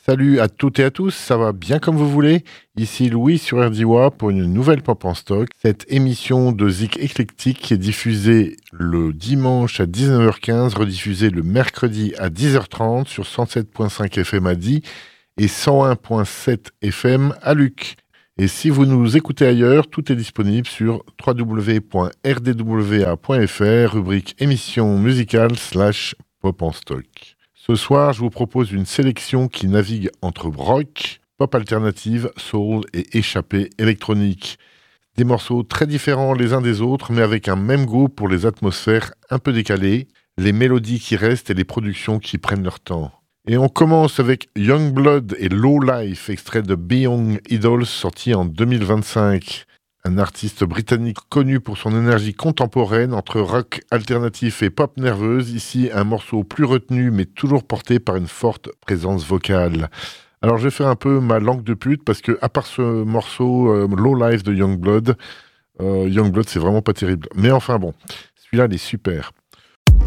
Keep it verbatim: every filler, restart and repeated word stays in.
Salut à toutes et à tous, ça va bien comme vous voulez? Ici Louis sur R D W A pour une nouvelle Pop en stock. Cette émission de Zik Éclectique qui est diffusée le dimanche à dix-neuf heures quinze, rediffusée le mercredi à dix heures trente sur cent sept virgule cinq F M à Die et cent un virgule sept F M à Luc. Et si vous nous écoutez ailleurs, tout est disponible sur w w w point r d w a point f r, rubrique émission musicale slash pop en stock. Ce soir, je vous propose une sélection qui navigue entre rock, pop alternative, soul et échappée électronique. Des morceaux très différents les uns des autres, mais avec un même goût pour les atmosphères un peu décalées, les mélodies qui restent et les productions qui prennent leur temps. Et on commence avec Youngblood et Low Life, extrait de Beyond Idols sorti en deux mille vingt-cinq. Un artiste britannique connu pour son énergie contemporaine entre rock alternatif et pop nerveuse. Ici, un morceau plus retenu mais toujours porté par une forte présence vocale. Alors je vais faire un peu ma langue de pute parce que à part ce morceau euh, Low Life de Youngblood, euh, Youngblood c'est vraiment pas terrible. Mais enfin bon, celui-là il est super.